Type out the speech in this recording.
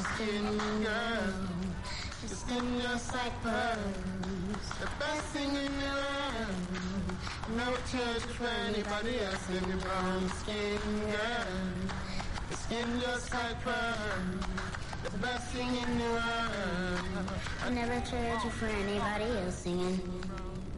skin, girl. Your skin just like pearls, the best thing in the world. Never change for anybody else in your brown skin, girl. Your skin just like pearls, the best thing in the world. I'll never trade you for anybody else singing.